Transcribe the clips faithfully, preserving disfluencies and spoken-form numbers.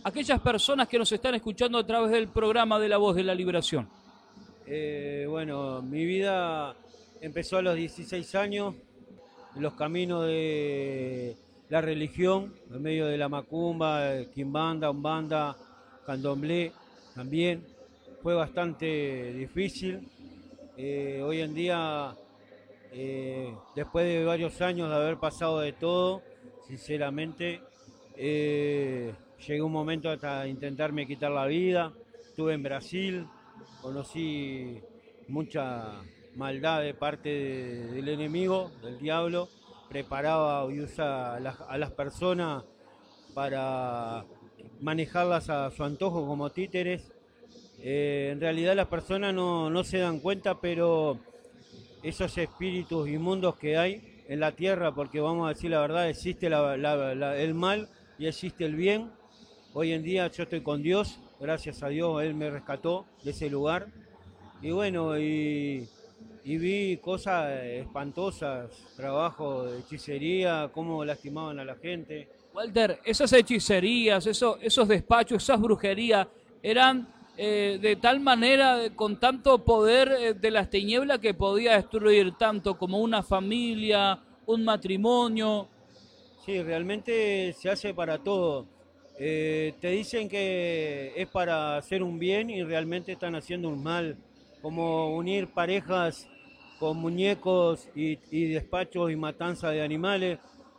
aquellas personas que nos están escuchando a través del programa de La Voz de la Liberación? Eh, bueno, mi vida empezó a los dieciséis años, en los caminos de la religión, en medio de la macumba, eh, quimbanda, umbanda, candomblé también. Fue bastante difícil. Eh, hoy en día, eh, después de varios años de haber pasado de todo, sinceramente, eh, llegué un momento hasta intentarme quitar la vida. Estuve en Brasil, conocí mucha maldad de parte de- del enemigo, del diablo, preparaba y usa a las, a las personas para manejarlas a su antojo como títeres. Eh, en realidad las personas no, no se dan cuenta, pero esos espíritus inmundos que hay en la tierra, porque vamos a decir la verdad, existe la- la- la- el mal y existe el bien. Hoy en día yo estoy con Dios, gracias a Dios, Él me rescató de ese lugar. Y bueno, y, y vi cosas espantosas, trabajo de hechicería, cómo lastimaban a la gente. Walter, esas hechicerías, eso- esos despachos, esas brujerías, eran eh, de tal manera, eh, con tanto poder eh, de las tinieblas que podía destruir tanto como una familia, un matrimonio. Sí, realmente se hace para todo. Eh, te dicen que es para hacer un bien y realmente están haciendo un mal, como unir parejas con muñecos y, y despachos y matanza de animales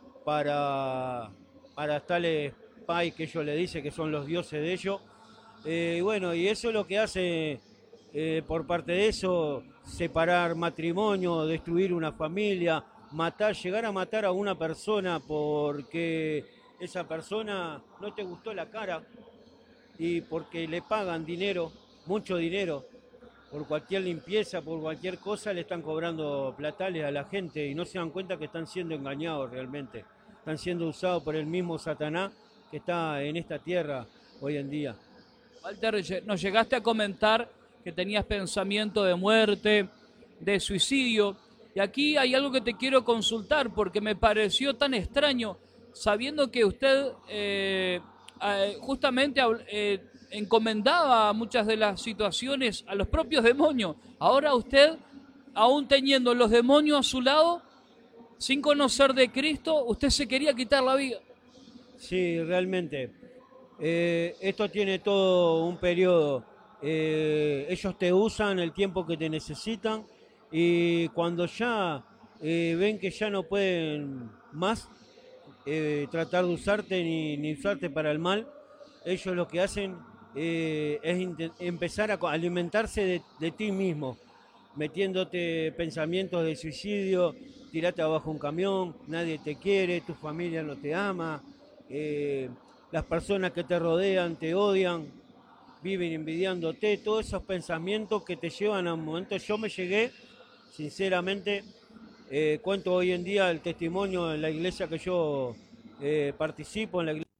para, para tales pais que ellos le dicen que son los dioses de ellos. Eh, y bueno, y eso es lo que hace, eh, por parte de eso, separar matrimonio, destruir una familia, matar, llegar a matar a una persona porque esa persona no te gustó la cara y porque le pagan dinero, mucho dinero, por cualquier limpieza, por cualquier cosa, le están cobrando platales a la gente y no se dan cuenta que están siendo engañados realmente. Están siendo usados por el mismo Satanás que está en esta tierra hoy en día. Walter, lle- nos llegaste a comentar que tenías pensamiento de muerte, de suicidio, y aquí hay algo que te quiero consultar porque me pareció tan extraño, sabiendo que usted eh, eh, justamente habl- eh, encomendaba muchas de las situaciones a los propios demonios. Ahora usted, aún teniendo los demonios a su lado, sin conocer de Cristo, usted se quería quitar la vida. Sí, realmente. Eh, esto tiene todo un periodo. Eh, ellos te usan el tiempo que te necesitan y cuando ya eh, ven que ya no pueden más eh, tratar de usarte ni, ni usarte para el mal, ellos lo que hacen eh, es inte- empezar a co- alimentarse de, de ti mismo, metiéndote pensamientos de suicidio, tirate abajo un camión, nadie te quiere, tu familia no te ama, eh, las personas que te rodean te odian, viven envidiándote, todos esos pensamientos que te llevan a un momento. Yo me llegué, sinceramente, eh, cuento hoy en día el testimonio en la iglesia que yo eh, participo, en la iglesia.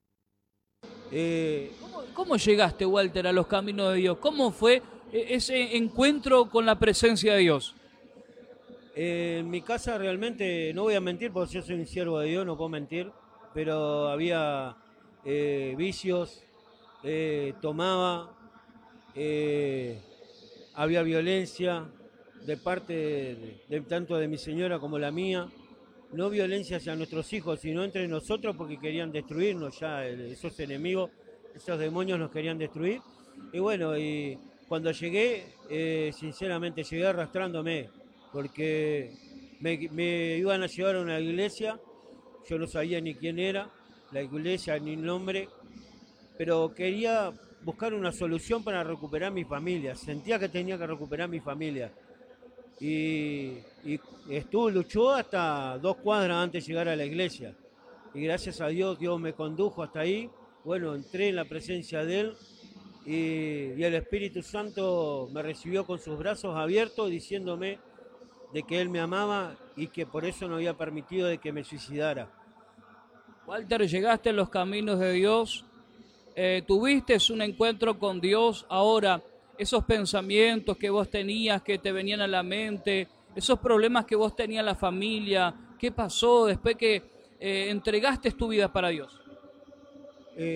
Eh, ¿Cómo, cómo llegaste, Walter, a los caminos de Dios? ¿Cómo fue eh, ese encuentro con la presencia de Dios? eh, en mi casa realmente, no voy a mentir porque yo soy un siervo de Dios, no puedo mentir, pero había eh, vicios, eh, tomaba, eh, había violencia de parte de, de tanto de mi señora como la mía, no violencia hacia nuestros hijos, sino entre nosotros porque querían destruirnos ya, eh, esos enemigos, esos demonios nos querían destruir. Y bueno, y cuando llegué, eh, sinceramente llegué arrastrándome, porque me, me iban a llevar a una iglesia, yo no sabía ni quién era, la iglesia ni el nombre, pero quería buscar una solución para recuperar mi familia, sentía que tenía que recuperar mi familia y, y estuvo, luchó hasta dos cuadras antes de llegar a la iglesia. Y gracias a Dios, Dios me condujo hasta ahí. Bueno, entré en la presencia de Él y, y el Espíritu Santo me recibió con sus brazos abiertos diciéndome de que Él me amaba y que por eso no había permitido de que me suicidara. Walter, llegaste a los caminos de Dios, eh, tuviste un encuentro con Dios. Ahora, esos pensamientos que vos tenías, que te venían a la mente, esos problemas que vos tenías en la familia, ¿qué pasó después que eh, entregaste tu vida para Dios?